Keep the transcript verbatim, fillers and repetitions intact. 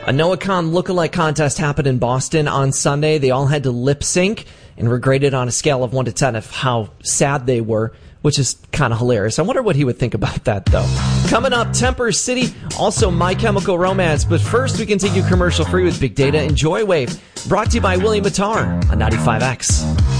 A Noah Khan lookalike contest happened in Boston on Sunday. They all had to lip sync and were graded on a scale of one to ten of how sad they were, which is kind of hilarious. I wonder what he would think about that, though. Coming up, Temper City, also My Chemical Romance. But first, we can take you commercial-free with Big Data and Joywave, brought to you by William Matar on ninety-five X.